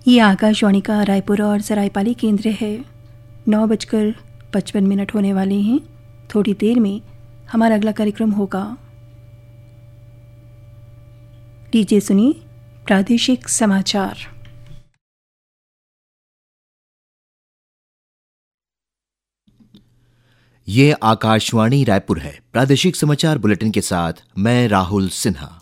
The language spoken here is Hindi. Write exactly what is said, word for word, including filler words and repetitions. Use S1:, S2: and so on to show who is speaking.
S1: ये आकाशवाणी का रायपुर और सरायपाली केंद्र है। नौ बजकर पचपन मिनट होने वाले हैं। थोड़ी देर में हमारा अगला कार्यक्रम होगा। लीजिए सुनिए प्रादेशिक समाचार।
S2: ये आकाशवाणी रायपुर है। प्रादेशिक समाचार बुलेटिन के साथ मैं राहुल सिन्हा।